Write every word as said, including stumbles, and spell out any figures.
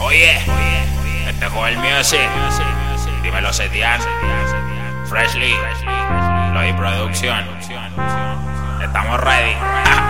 Oye, este joven music, dímelo Setian, Freshly, Loy Producción, estamos ready.